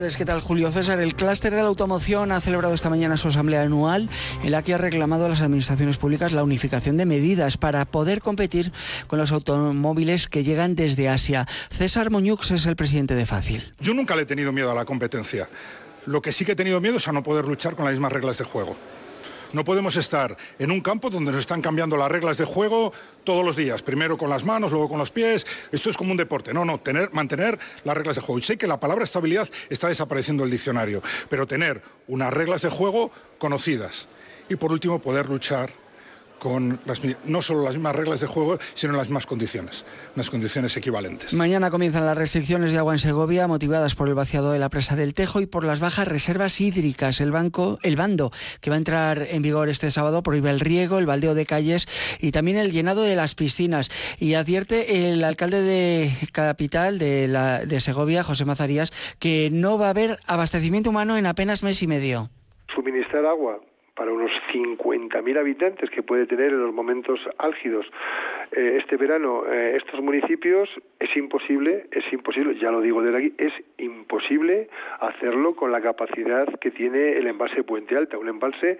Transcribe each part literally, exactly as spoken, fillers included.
¿Qué tal, Julio César? El clúster de la automoción ha celebrado esta mañana su asamblea anual, en la que ha reclamado a las administraciones públicas la unificación de medidas para poder competir con los automóviles que llegan desde Asia. César Moñux es el presidente de Fácil. Yo nunca le he tenido miedo a la competencia. Lo que sí que he tenido miedo es a no poder luchar con las mismas reglas de juego. No podemos estar en un campo donde nos están cambiando las reglas de juego todos los días. Primero con las manos, luego con los pies. Esto es como un deporte. No, no, tener, mantener las reglas de juego. Y sé que la palabra estabilidad está desapareciendo del diccionario, pero tener unas reglas de juego conocidas. Y por último, poder luchar con las, no solo las mismas reglas de juego, sino las mismas condiciones, unas condiciones equivalentes. Mañana comienzan las restricciones de agua en Segovia, motivadas por el vaciado de la presa del Tejo y por las bajas reservas hídricas. El banco, el bando que va a entrar en vigor este sábado prohíbe el riego, el baldeo de calles y también el llenado de las piscinas. Y advierte el alcalde de capital de, la, de Segovia, José Mazarías, que no va a haber abastecimiento humano en apenas mes y medio. Suministrar agua para unos cincuenta mil habitantes que puede tener en los momentos álgidos eh, este verano eh, estos municipios, es imposible, es imposible, ya lo digo desde aquí, es imposible hacerlo con la capacidad que tiene el embalse Puente Alta, un embalse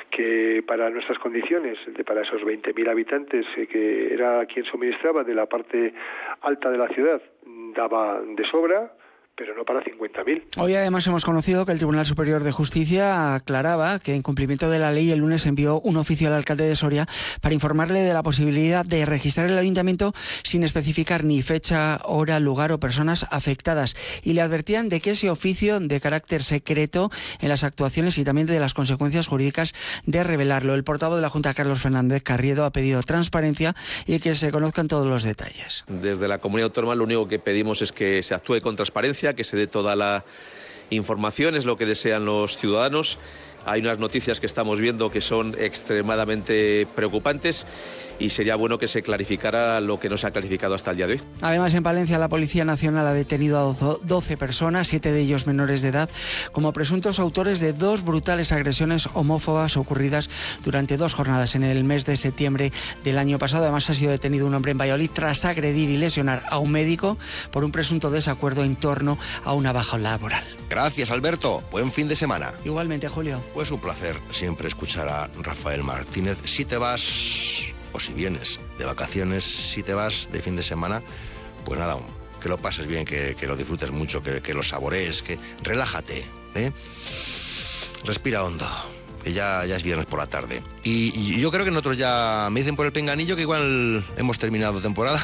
que para nuestras condiciones, de para esos veinte mil habitantes eh, que era quien suministraba de la parte alta de la ciudad, daba de sobra, pero no para cincuenta mil. Hoy además hemos conocido que el Tribunal Superior de Justicia aclaraba que en cumplimiento de la ley el lunes envió un oficio al alcalde de Soria para informarle de la posibilidad de registrar el ayuntamiento sin especificar ni fecha, hora, lugar o personas afectadas, y le advertían de que ese oficio de carácter secreto en las actuaciones y también de las consecuencias jurídicas de revelarlo. El portavoz de la Junta, Carlos Fernández Carriedo, ha pedido transparencia y que se conozcan todos los detalles. Desde la comunidad autónoma lo único que pedimos es que se actúe con transparencia, que se dé toda la información, es lo que desean los ciudadanos. Hay unas noticias que estamos viendo que son extremadamente preocupantes y sería bueno que se clarificara lo que no se ha clarificado hasta el día de hoy. Además, en Palencia, la Policía Nacional ha detenido a doce personas, siete de ellos menores de edad, como presuntos autores de dos brutales agresiones homófobas ocurridas durante dos jornadas en el mes de septiembre del año pasado. Además, ha sido detenido un hombre en Valladolid tras agredir y lesionar a un médico por un presunto desacuerdo en torno a una baja laboral. Gracias, Alberto. Buen fin de semana. Igualmente, Julio. Pues un placer siempre escuchar a Rafael Martínez. Si te vas, o si vienes de vacaciones, si te vas de fin de semana, pues nada, que lo pases bien, que, que lo disfrutes mucho, que, que lo saborees, que relájate, ¿eh? Respira hondo, que ya, ya es viernes por la tarde. Y, y yo creo que nosotros ya, me dicen por el pinganillo que igual hemos terminado temporada.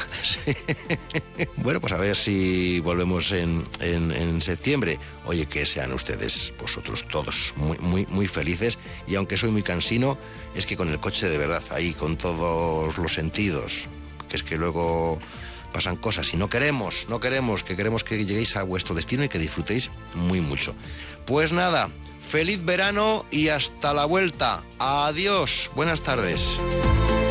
Bueno, pues a ver si volvemos en, en, en septiembre. Oye, que sean ustedes, vosotros todos, muy, muy, muy felices. Y aunque soy muy cansino, es que con el coche de verdad, ahí con todos los sentidos, que es que luego pasan cosas y no queremos, no queremos, que queremos que lleguéis a vuestro destino y que disfrutéis muy mucho. Pues nada, feliz verano y hasta la vuelta. Adiós, buenas tardes.